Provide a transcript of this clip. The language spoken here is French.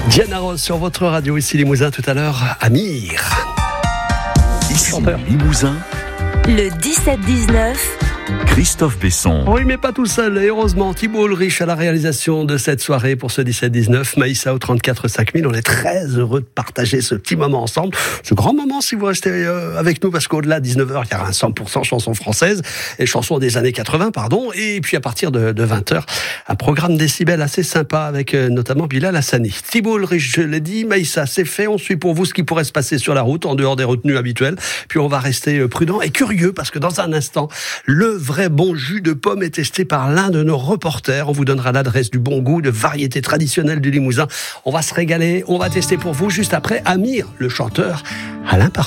Diana Ross sur votre radio, ici Limousin, tout à l'heure, Amir. Ici Limousin, le 17-19. Christophe Besson. Oui, mais pas tout seul. Et heureusement, Thibault Ulrich à la réalisation de cette soirée pour ce 17-19. Maïssa au 34 5000. On est très heureux de partager ce petit moment ensemble. Ce grand moment, si vous restez avec nous, parce qu'au-delà de 19h, il y aura un 100% chansons françaises et chansons des années 80, pardon. Et puis à partir de 20h, un programme décibel assez sympa avec notamment Bilal Hassani. Thibault Ulrich, je l'ai dit, Maïssa, c'est fait. On suit pour vous ce qui pourrait se passer sur la route, en dehors des retenues habituelles. Puis on va rester prudent et curieux, parce que dans un instant, le vrai bon jus de pomme est testé par l'un de nos reporters. On vous donnera l'adresse du bon goût de variété traditionnelle du Limousin. On va se régaler, on va tester pour vous juste après Amir, le chanteur Alain Parfait.